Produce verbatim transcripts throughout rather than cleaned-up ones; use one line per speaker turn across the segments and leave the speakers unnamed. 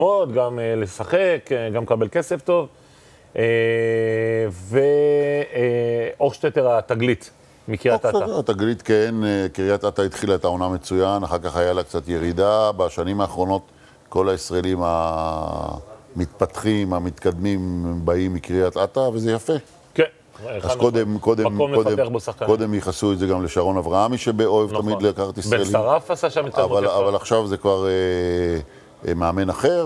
מאוד, גם לשחק, גם לקבל כסף טוב. ואורשטטר התגלית מקריית אתא.
התגלית, כן, קריית אתא התחילה את העונה מצוין, אחר כך היה לה קצת ירידה. בשנים האחרונות כל הישראלים המתפתחים, המתקדמים, באים מקריית אתא, וזה יפה.
כן.
אז קודם, קודם, קודם, קודם ייחסו את זה גם לשרון אברהמי, שאוהב תמיד לקחת ישראלים.
בן שרף עשה שם יותר
אבל, אבל עכשיו זה כבר אה, מאמן אחר,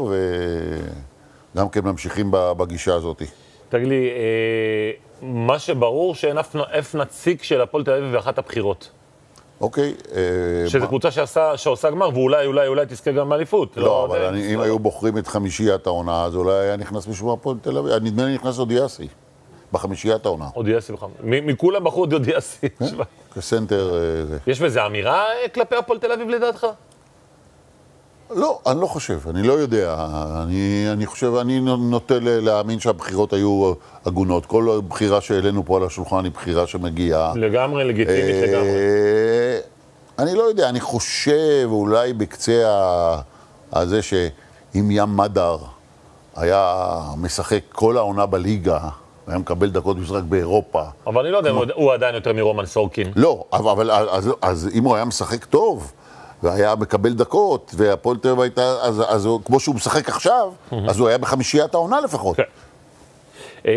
וגם כן ממשיכים בגישה הזאת.
תגיד לי, אה, מה שברור שאין אף, אף נציג של הפועל תל אביב באחת הבחירות.
אוקיי. אה,
שזו
מה?
קבוצה שעשה, שעושה גמר, ואולי, אולי, אולי תזכה גם מאליפות.
לא, לא, אבל אני, אם היו בוחרים את חמישיית העונה, אז אולי היה נכנס מישהו מהפועל תל אביב. נדמה לי נכנס אודיאסי. בחמישיית העונה.
אודיאסי בכלל. מכולם בחרו אודיאסי.
כסנטר...
יש בזה אמירה כלפי הפועל תל אביב לדעתך?
לא, אני לא חושב, אני לא יודע. אני, אני חושב, אני נוטה להאמין שהבחירות היו הגונות. כל בחירה שהעלינו פה על השולחן היא בחירה שמגיעה.
לגמרי, לגיטימית לגמרי.
אני לא יודע, אני חושב אולי בקצה הזה שאם ים מדר היה משחק כל העונה בליגה, היה מקבל דקות משחק באירופה.
אבל אני לא יודע, הוא עדיין יותר מרומן סורקין.
לא, אבל אז, אז אם הוא היה משחק טוב, והיה מקבל דקות, והפועל תל אביב הייתה, אז, אז כמו שהוא משחק עכשיו, אז הוא היה בחמישיית העונה לפחות.
כן.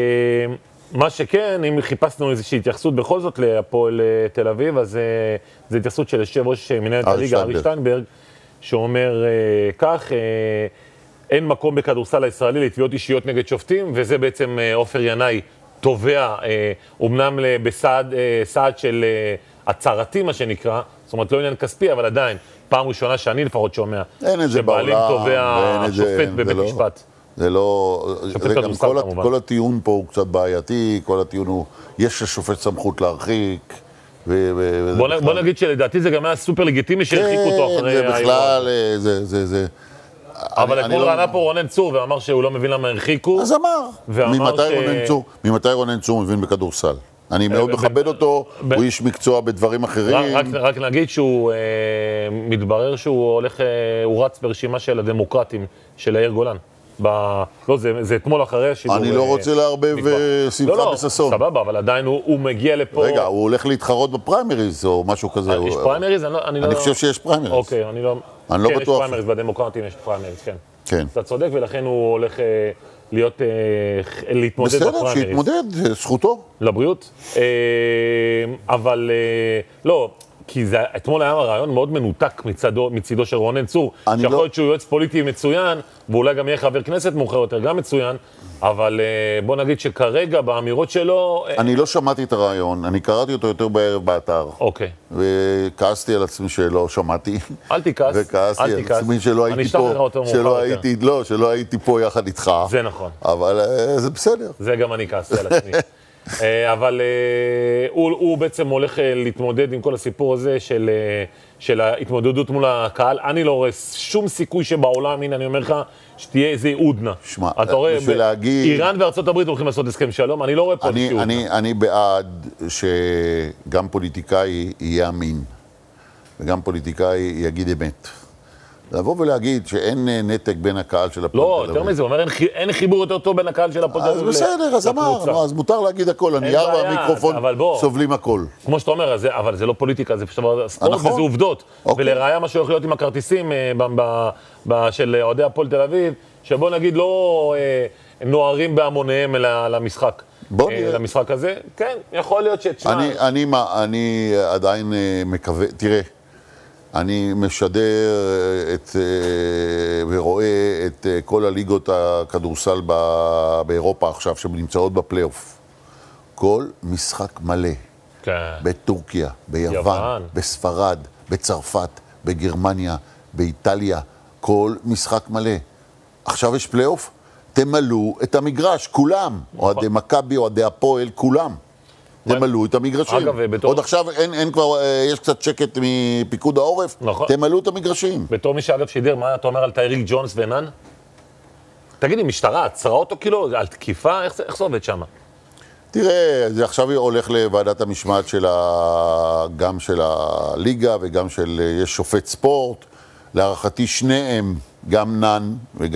מה שכן, אם חיפשנו איזושהי התייחסות בכל זאת להפועל תל אביב, אז זו התייחסות של יושב ראש מנהלת הליגה, ארי שטיינברג, שאומר כך, אין מקום בכדורסל הישראלי לתביעות אישיות נגד שופטים, וזה בעצם עופר ינאי תובע, אומנם בסעד סעד של הצהרתי, מה שנקרא, זאת אומרת, לא עניין כספי, אבל עדיין, פעם ראשונה שאני לפחות שומע, שבעלים תובע שופט בבית משפט.
זה לא... כל הטיעון פה הוא קצת בעייתי, כל הטיעון הוא, יש לשופט סמכות להרחיק,
בוא נגיד שלדעתי זה גם היה סופר לגיטימי שהרחיקו אותו אחרי
האירוע. זה בכלל, זה, זה...
אבל אתמול רענה פה רונן צור ואמר שהוא לא מבין למה הרחיקו.
אז אמר. ממתי רונן צור מבין בכדורסל? אני מאוד מכבד אותו, הוא איש מקצוע בדברים אחרים.
רק נגיד שהוא מתברר שהוא הולך, הוא רץ ברשימה של הדמוקרטים של יאיר גולן. לא, זה אתמול אחרי השידור.
אני לא רוצה להרבב שמחה בססון.
סבבה, אבל עדיין הוא מגיע לפה...
רגע, הוא הולך להתחרות בפריימריז או משהו כזה.
יש פריימריז?
אני חושב שיש פריימריז.
אוקיי, אני לא...
אני לא
כן,
בטוח.
יש פריימריז, בדמוקרטים יש פריימריז, כן.
כן.
אתה צודק, ולכן הוא הולך להיות, להתמודד בפריימריז.
בסדר, שיתמודד, זכותו.
לבריאות. אבל לא, כי אתמול היה רעיון מאוד מנותק מצידו של רונן צור, שיכול להיות שהוא יועץ פוליטי מצוין, ואולי גם יהיה חבר כנסת מאוחר יותר, גם מצוין, אבל בוא נגיד שכרגע באמירות שלו...
אני לא שמעתי את הרעיון, אני קראתי אותו יותר בערב באתר.
אוקיי.
וכעסתי על עצמי שלא שמעתי.
אל תכעס,
וכעסתי על עצמי שלא הייתי פה, שלא הייתי, לא, שלא הייתי פה יחד איתך.
זה נכון.
אבל זה בסדר.
זה גם אני כעסתי על עצמי. אבל הוא, הוא בעצם הולך להתמודד עם כל הסיפור הזה של, של ההתמודדות מול הקהל. אני לא רואה שום סיכוי שבעולם, הנה אני אומר לך, שתהיה איזה עודנה.
שמה,
אתה רואה,
להגיד...
איראן וארצות הברית הולכים לעשות הסכם שלום, אני לא רואה פה איזושהי עודנה.
אני, אני בעד שגם פוליטיקאי יהיה אמין, וגם פוליטיקאי יגיד אמת. לבוא ולהגיד שאין נתק בין הקהל של הפועל תל אביב.
לא, יותר מזה, הוא אומר, אין חיבור יותר טוב בין הקהל של הפועל תל אביב.
אז בסדר, אז אמר, אז מותר להגיד הכל, הנייר והמיקרופון סובלים הכל.
כמו שאתה אומר, אבל זה לא פוליטיקה, זה פשוט ספורט וזה עובדות. ולראיה מה שהולך להיות עם הכרטיסים של אוהדי הפועל תל אביב, שבוא נגיד לא נוערים בהמוניהם למשחק. למשחק הזה, כן, יכול להיות שתשמע...
אני עדיין מקווה, תראה, אני משדר את, ורואה את כל הליגות הכדורסל באירופה עכשיו, שנמצאות בפלייאוף. כל משחק מלא.
כן.
בטורקיה, ביוון,
יוון.
בספרד, בצרפת, בגרמניה, באיטליה. כל משחק מלא. עכשיו יש פלייאוף, תמלאו את המגרש, כולם. אוהדי מכבי, אוהדי הפועל, כולם. תמלאו את המגרשים. אגב, בתור... עוד עכשיו אין, אין כבר, יש קצת שקט מפיקוד העורף, נכון. תמלאו את המגרשים.
בתור מי שאגב שידר, מה אתה אומר על טייריק ג'ונס ונן? תגידי, משטרה, עצרה אותו כאילו, על תקיפה? איך, איך זה עובד שם?
תראה, זה עכשיו הולך לוועדת המשמעת של ה... גם של הליגה וגם של... יש שופט ספורט. להערכתי שניהם, גם נן וגם...